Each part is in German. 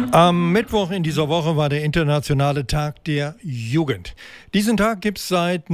Am Mittwoch in dieser Woche war der internationale Tag der Jugend. Diesen Tag gibt es seit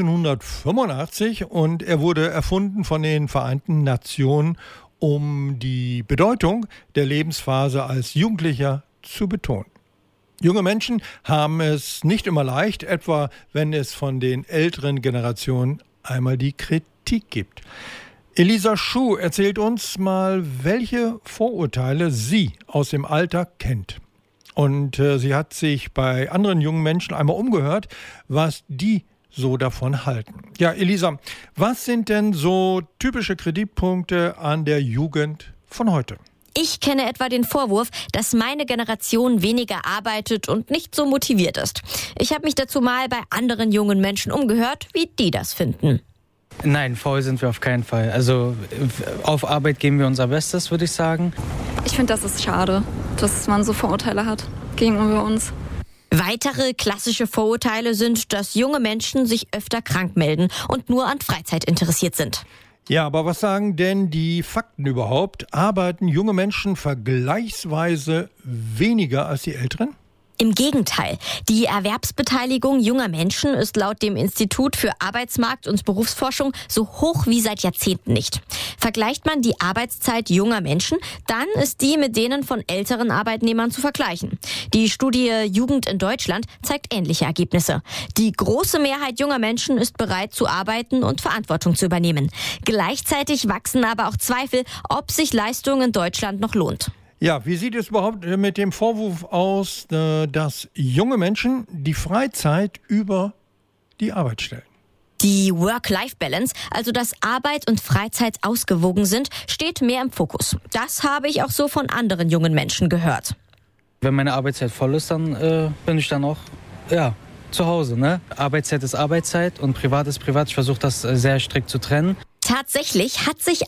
1985 und er wurde erfunden von den Vereinten Nationen, um die Bedeutung der Lebensphase als Jugendlicher zu betonen. Junge Menschen haben es nicht immer leicht, etwa wenn es von den älteren Generationen einmal die Kritik gibt. Elisa Schuh erzählt uns mal, welche Vorurteile sie aus dem Alltag kennt. Und sie hat sich bei anderen jungen Menschen einmal umgehört, was die so davon halten. Ja, Elisa, was sind denn so typische Kritikpunkte an der Jugend von heute? Ich kenne etwa den Vorwurf, dass meine Generation weniger arbeitet und nicht so motiviert ist. Ich habe mich dazu mal bei anderen jungen Menschen umgehört, wie die das finden. Nein, faul sind wir auf keinen Fall. Also auf Arbeit geben wir unser Bestes, würde ich sagen. Ich finde, das ist schade, dass man so Vorurteile hat gegenüber uns. Weitere klassische Vorurteile sind, dass junge Menschen sich öfter krank melden und nur an Freizeit interessiert sind. Ja, aber was sagen denn die Fakten überhaupt? Arbeiten junge Menschen vergleichsweise weniger als die Älteren? Im Gegenteil, die Erwerbsbeteiligung junger Menschen ist laut dem Institut für Arbeitsmarkt- und Berufsforschung so hoch wie seit Jahrzehnten nicht. Vergleicht man die Arbeitszeit junger Menschen, dann ist die mit denen von älteren Arbeitnehmern zu vergleichen. Die Studie Jugend in Deutschland zeigt ähnliche Ergebnisse. Die große Mehrheit junger Menschen ist bereit zu arbeiten und Verantwortung zu übernehmen. Gleichzeitig wachsen aber auch Zweifel, ob sich Leistung in Deutschland noch lohnt. Ja, wie sieht es überhaupt mit dem Vorwurf aus, dass junge Menschen die Freizeit über die Arbeit stellen? Die Work-Life-Balance, also dass Arbeit und Freizeit ausgewogen sind, steht mehr im Fokus. Das habe ich auch so von anderen jungen Menschen gehört. Wenn meine Arbeitszeit voll ist, dann bin ich dann auch zu Hause. Ne? Arbeitszeit ist Arbeitszeit und Privat ist Privat. Ich versuche das sehr strikt zu trennen. Tatsächlich hat sich